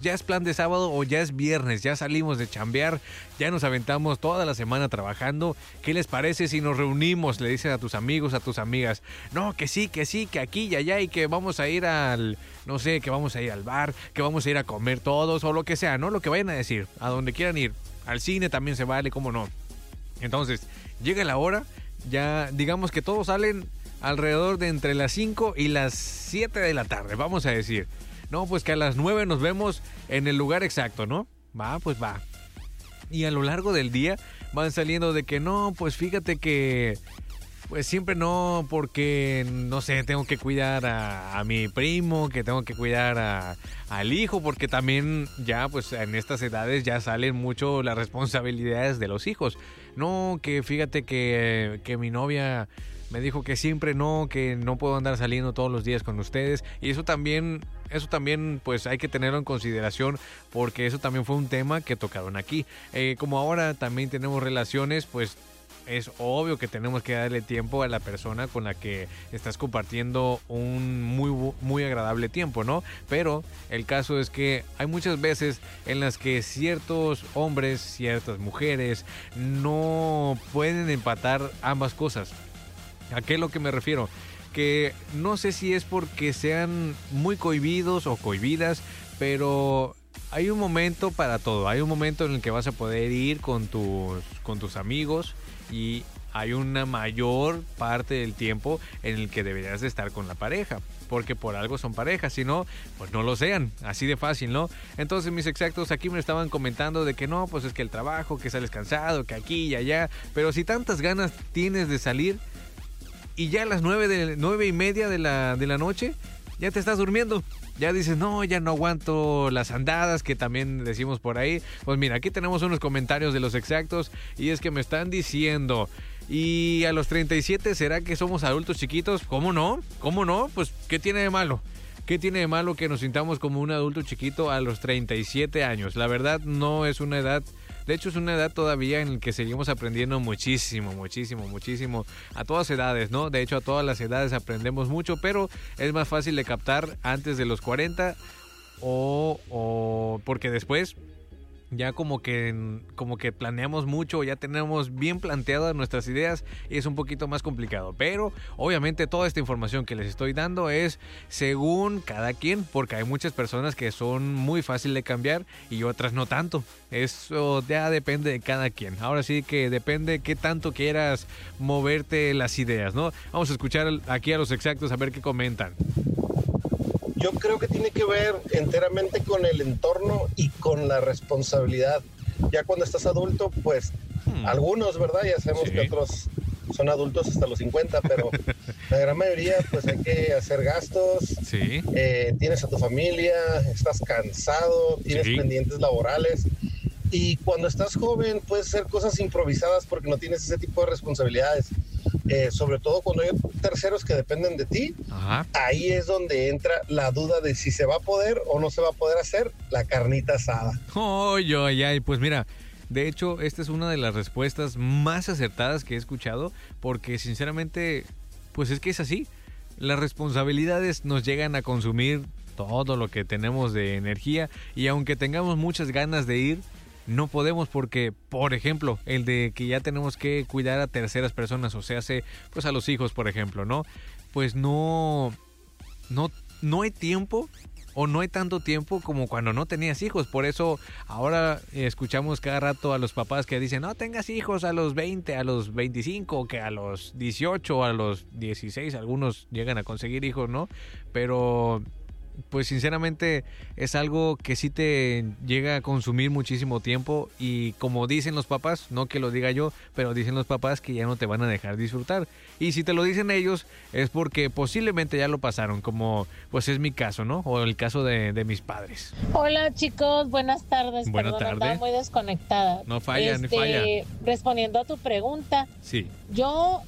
Ya es plan de sábado o ya es viernes, ya salimos de chambear, ya nos aventamos toda la semana trabajando. ¿Qué les parece si nos reunimos? Le dices a tus amigos, a tus amigas. No, que sí, que aquí y allá y que vamos a ir no sé, que vamos a ir al bar, que vamos a ir a comer todos o lo que sea, ¿no? Lo que vayan a decir, a donde quieran ir. Al cine también se vale, cómo no. Entonces, llega la hora, ya digamos que todos salen alrededor de entre las 5 y las 7 de la tarde, vamos a decir. No, pues que a las 9 nos vemos en el lugar exacto, ¿no? Va, pues va. Y a lo largo del día van saliendo de que no, pues fíjate que pues siempre no, porque no sé, tengo que cuidar a mi primo, que tengo que cuidar al hijo, porque también ya pues en estas edades ya salen mucho las responsabilidades de los hijos. No, que fíjate que mi novia me dijo que siempre no, que no puedo andar saliendo todos los días con ustedes. Y eso también pues hay que tenerlo en consideración, porque eso también fue un tema que tocaron aquí. Como ahora también tenemos relaciones, pues es obvio que tenemos que darle tiempo a la persona con la que estás compartiendo un muy agradable tiempo, ¿no? Pero el caso es que hay muchas veces en las que ciertos hombres, ciertas mujeres no pueden empatar ambas cosas. ¿A qué es lo que me refiero? Que no sé si es porque sean muy cohibidos o cohibidas, pero hay un momento para todo. Hay un momento en el que vas a poder ir con tus amigos y hay una mayor parte del tiempo en el que deberías de estar con la pareja, porque por algo son parejas, si no, pues no lo sean, así de fácil, ¿no? Entonces mis exactos aquí me estaban comentando de que no, pues es que el trabajo, que sales cansado, que aquí y allá, pero si tantas ganas tienes de salir y ya a las 9:30 de la noche ya te estás durmiendo. Ya dices, no, ya no aguanto las andadas, que también decimos por ahí. Pues mira, aquí tenemos unos comentarios de los exactos y es que me están diciendo, ¿y a los 37 será que somos adultos chiquitos? ¿Cómo no? ¿Cómo no? Pues, ¿qué tiene de malo? ¿Qué tiene de malo que nos sintamos como un adulto chiquito a los 37 años? La verdad no es una edad. De hecho, es una edad todavía en la que seguimos aprendiendo muchísimo a todas edades, ¿no? De hecho, a todas las edades aprendemos mucho, pero es más fácil de captar antes de los 40 o porque después ya como que planeamos mucho, ya tenemos bien planteadas nuestras ideas y es un poquito más complicado. Pero obviamente toda esta información que les estoy dando es según cada quien, porque hay muchas personas que son muy fácil de cambiar y otras no tanto. Eso ya depende de cada quien. Ahora sí que depende qué tanto quieras moverte las ideas, ¿no? Vamos a escuchar aquí a los exactos a ver qué comentan. Yo creo que tiene que ver enteramente con el entorno y con la responsabilidad. Ya cuando estás adulto, pues algunos, ¿verdad? Ya sabemos que otros son adultos hasta los 50, pero la gran mayoría, pues hay que hacer gastos. Sí. Tienes a tu familia, estás cansado, tienes pendientes laborales. Y cuando estás joven, puedes hacer cosas improvisadas porque no tienes ese tipo de responsabilidades. Sobre todo cuando hay terceros que dependen de ti. Ajá. Ahí es donde entra la duda de si se va a poder o no se va a poder hacer la carnita asada. Pues mira, de hecho esta es una de las respuestas más acertadas que he escuchado, porque sinceramente pues es que es así. Las responsabilidades nos llegan a consumir todo lo que tenemos de energía y aunque tengamos muchas ganas de ir, no podemos porque, por ejemplo, el de que ya tenemos que cuidar a terceras personas, o sea, pues a los hijos, por ejemplo, ¿no? Pues no hay tiempo o no hay tanto tiempo como cuando no tenías hijos. Por eso ahora escuchamos cada rato a los papás que dicen, no tengas hijos a los 20, a los 25, que a los 18, a los 16, algunos llegan a conseguir hijos, ¿no? Pero pues sinceramente es algo que sí te llega a consumir muchísimo tiempo y como dicen los papás, no que lo diga yo, pero dicen los papás que ya no te van a dejar disfrutar. Y si te lo dicen ellos es porque posiblemente ya lo pasaron, como pues es mi caso, ¿no? O el caso de mis padres. Hola chicos, buenas tardes. Buenas tardes. Estaba muy desconectada. No falla, no falla. Respondiendo a tu pregunta, sí. Yo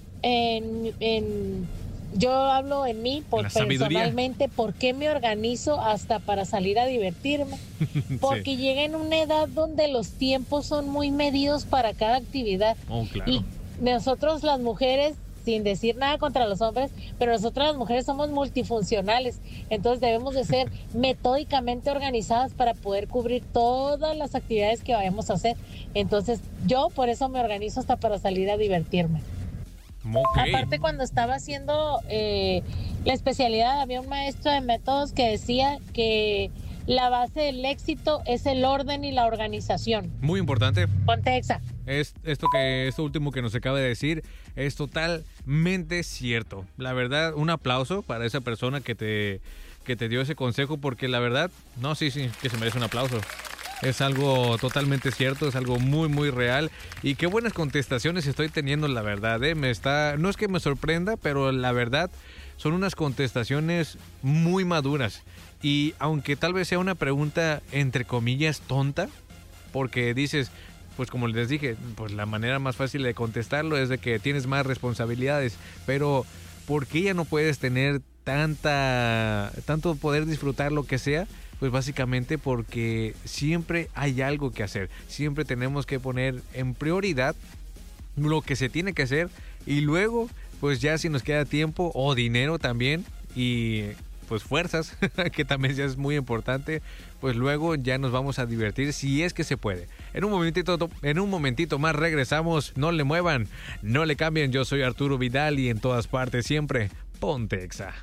yo hablo en mí personalmente, ¿por qué me organizo hasta para salir a divertirme? Porque sí. Llega en una edad donde los tiempos son muy medidos para cada actividad. Oh, claro. Y nosotros las mujeres sin decir nada contra los hombres, pero nosotras las mujeres somos multifuncionales, entonces debemos de ser metódicamente organizadas para poder cubrir todas las actividades que vayamos a hacer. Entonces yo por eso me organizo hasta para salir a divertirme. Okay. Aparte, cuando estaba haciendo la especialidad, había un maestro de métodos que decía que la base del éxito es el orden y la organización. Muy importante. Ponte Exa. Esto último que nos acaba de decir es totalmente cierto. La verdad, un aplauso para esa persona que te dio ese consejo, porque la verdad, no, sí, que se merece un aplauso. Es algo totalmente cierto, es algo muy, muy real. Y qué buenas contestaciones estoy teniendo, la verdad. No es que me sorprenda, pero la verdad son unas contestaciones muy maduras. Y aunque tal vez sea una pregunta, entre comillas, tonta, porque dices, pues como les dije, pues la manera más fácil de contestarlo es de que tienes más responsabilidades. Pero ¿por qué ya no puedes tener tanto poder disfrutar lo que sea? Pues básicamente porque siempre hay algo que hacer. Siempre tenemos que poner en prioridad lo que se tiene que hacer. Y luego, pues ya si nos queda tiempo o dinero también y pues fuerzas, que también ya es muy importante, pues luego ya nos vamos a divertir si es que se puede. En un momentito más regresamos. No le muevan, no le cambien. Yo soy Arturo Vidal y en todas partes siempre ponte Exa.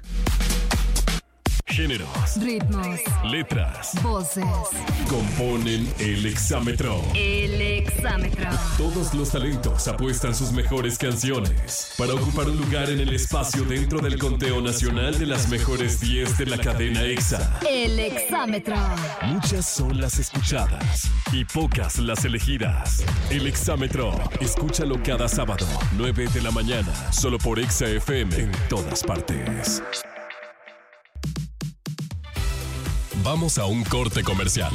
Géneros, ritmos, letras, voces componen el Exámetro. El Exámetro. Todos los talentos apuestan sus mejores canciones para ocupar un lugar en el espacio dentro del conteo nacional de las mejores 10 de la cadena Exa. El Exámetro. Muchas son las escuchadas y pocas las elegidas. El Exámetro, escúchalo cada sábado, 9 de la mañana, solo por Exa FM en todas partes. Vamos a un corte comercial.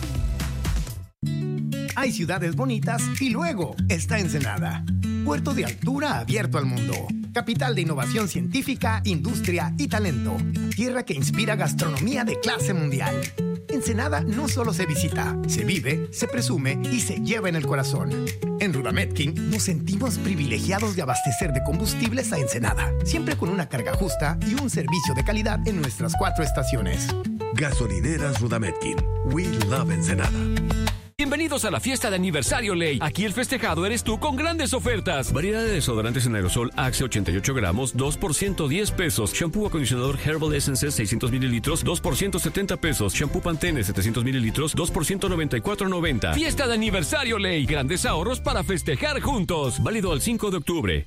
Hay ciudades bonitas y luego está Ensenada. Puerto de altura abierto al mundo. Capital de innovación científica, industria y talento. Tierra que inspira gastronomía de clase mundial. Ensenada no solo se visita, se vive, se presume y se lleva en el corazón. En Rudametkin nos sentimos privilegiados de abastecer de combustibles a Ensenada, siempre con una carga justa y un servicio de calidad en nuestras 4 estaciones. Gasolineras Rudametkin. We love Ensenada. Bienvenidos a la fiesta de aniversario Ley. Aquí el festejado eres tú con grandes ofertas. Variedad de desodorantes en aerosol Axe 88 gramos, 2 por 110 pesos. Shampoo acondicionador Herbal Essences 600 mililitros, 2 por 170 pesos. Shampoo Pantene 700 mililitros, 2 por 194.90. Fiesta de aniversario Ley. Grandes ahorros para festejar juntos. Válido al 5 de octubre.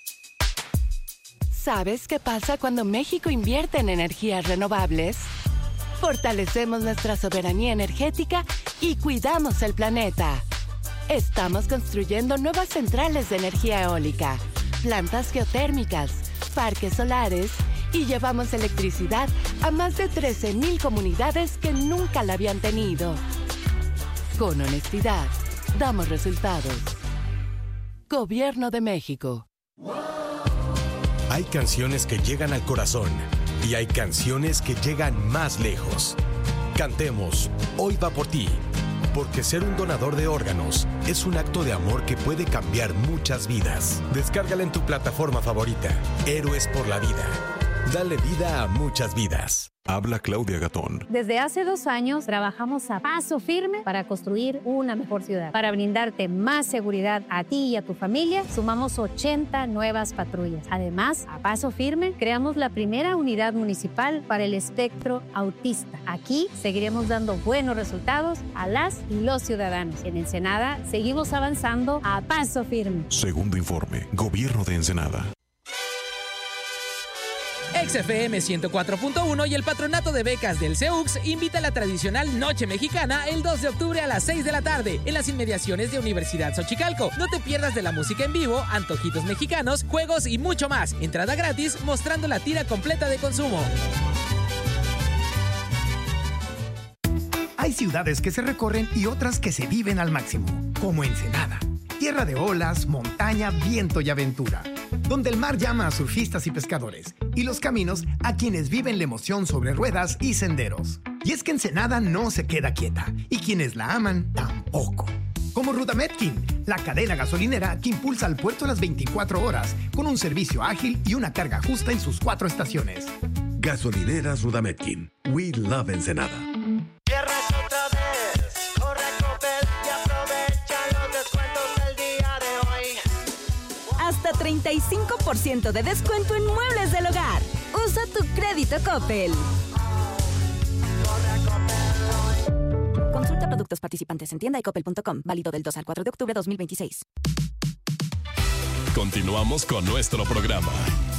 ¿Sabes qué pasa cuando México invierte en energías renovables? Fortalecemos nuestra soberanía energética y cuidamos el planeta. Estamos construyendo nuevas centrales de energía eólica, plantas geotérmicas, parques solares y llevamos electricidad a más de 13,000 comunidades que nunca la habían tenido. Con honestidad, damos resultados. Gobierno de México. Hay canciones que llegan al corazón y hay canciones que llegan más lejos. Cantemos Hoy va por ti, porque ser un donador de órganos es un acto de amor que puede cambiar muchas vidas. Descárgala en tu plataforma favorita. Héroes por la vida. Dale vida a muchas vidas. Habla Claudia Gatón. Desde hace 2 años trabajamos a paso firme para construir una mejor ciudad. Para brindarte más seguridad a ti y a tu familia, sumamos 80 nuevas patrullas. Además, a paso firme, creamos la primera unidad municipal para el espectro autista. Aquí seguiremos dando buenos resultados a las y los ciudadanos. En Ensenada, seguimos avanzando a paso firme. Segundo informe, Gobierno de Ensenada. XFM 104.1 y el Patronato de Becas del CEUX invita a la tradicional Noche Mexicana el 2 de octubre a las 6 de la tarde en las inmediaciones de Universidad Xochicalco. No te pierdas de la música en vivo, antojitos mexicanos, juegos y mucho más. Entrada gratis mostrando la tira completa de consumo. Hay ciudades que se recorren y otras que se viven al máximo, como Ensenada. Tierra de olas, montaña, viento y aventura. Donde el mar llama a surfistas y pescadores, y los caminos a quienes viven la emoción sobre ruedas y senderos. Y es que Ensenada no se queda quieta, y quienes la aman tampoco. Como Rudametkin, la cadena gasolinera que impulsa al puerto las 24 horas con un servicio ágil y una carga justa en sus 4 estaciones. Gasolineras Rudametkin. We love Ensenada. Viernes otra vez, corre a Coppel y aprovecha los descuentos del día de hoy. Hasta 35% de descuento en muebles del hogar. Usa tu crédito Coppel. Consulta productos participantes en tienda y coppel.com. Válido del 2 al 4 de octubre de 2026. Continuamos con nuestro programa.